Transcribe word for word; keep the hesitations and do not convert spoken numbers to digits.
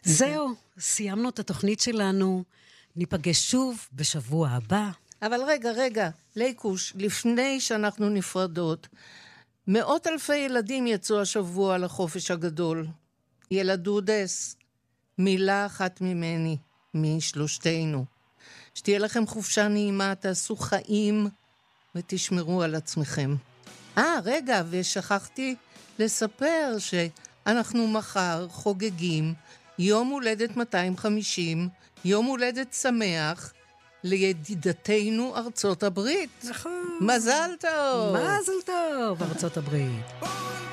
זהו, סיימנו את התוכנית שלנו, ניפגש שוב בשבוע הבא. אבל רגע, רגע, ליקוש, לפני שאנחנו נפרדות, מאות אלפי ילדים יצאו השבוע לחופש הגדול. ילדודס, מילה אחת ממני, משלושתנו. שתהיה לכם חופשה נעימה, תעשו חיים ותשמרו על עצמכם. אה, רגע, ושכחתי לספר שאנחנו מחר חוגגים יום הולדת מאתיים וחמישים, יום הולדת שמח, לידידתנו ארצות הברית. נכון. מזל טוב. מזל טוב, ארצות הברית.